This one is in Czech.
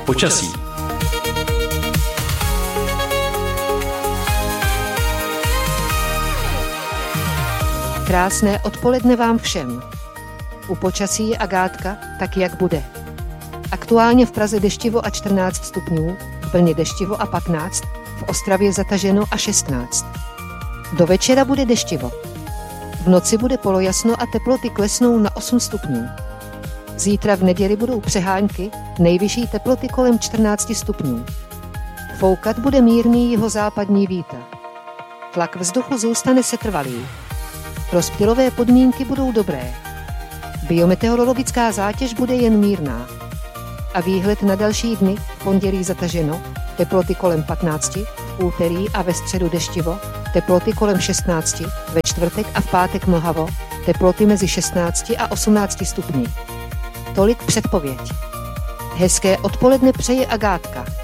Počasí. Krásné odpoledne vám všem. U počasí je Agátka, tak jak bude. Aktuálně v Praze deštivo a 14 stupňů, v Brně deštivo a 15, v Ostravě zataženo a 16. Do večera bude deštivo. V noci bude polojasno a teploty klesnou na 8 stupňů. Zítra v neděli budou přehánky, nejvyšší teploty kolem 14 stupňů. Foukat bude mírný jihozápadní vítr. Tlak vzduchu zůstane setrvalý. Rozptylové podmínky budou dobré. Biometeorologická zátěž bude jen mírná. A výhled na další dny: v pondělí zataženo, teploty kolem 15, v úterý a ve středu deštivo, teploty kolem 16, ve čtvrtek a v pátek mlhavo, teploty mezi 16 a 18 stupni. Tolik předpověď. Hezké odpoledne přeje Agátka.